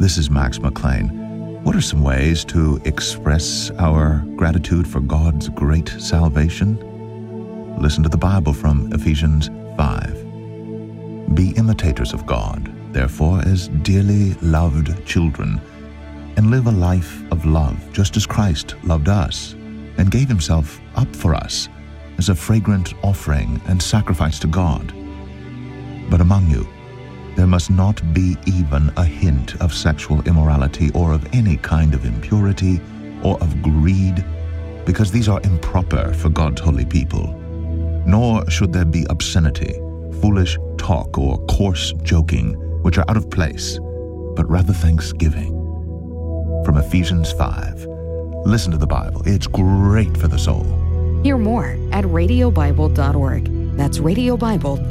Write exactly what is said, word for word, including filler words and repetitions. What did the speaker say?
This is Max McLean. What are some ways to express our gratitude for God's great salvation? Listen to the Bible from Ephesians five. Be imitators of God, therefore, as dearly loved children, and live a life of love, just as Christ loved us, and gave himself up for us as a fragrant offering and sacrifice to God. But among you, there must not be even a hint of sexual immorality or of any kind of impurity or of greed, because these are improper for God's holy people. Nor should there be obscenity, foolish talk, or coarse joking, which are out of place, but rather thanksgiving. From Ephesians five. Listen to the Bible. It's great for the soul. Hear more at radio bible dot org. That's radio bible